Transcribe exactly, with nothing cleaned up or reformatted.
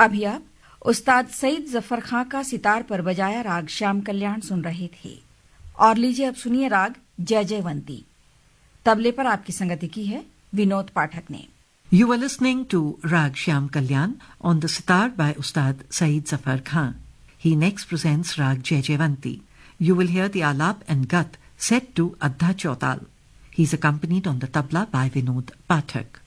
अभी आप उस्ताद सईद जफर खां का सितार पर बजाया राग श्याम कल्याण सुन रहे थे। और लीजिए अब सुनिए राग जय जयवंती। तबले पर आपकी संगति की है विनोद पाठक ने। You were listening to Rag Shyam Kalyan on the sitar by Ustad Saeed Zafar Khan. He next presents Rag Jai Jaivanti. You will hear the alap and gat set to Addha Chautal. He is accompanied on the tabla by Vinod Pathak.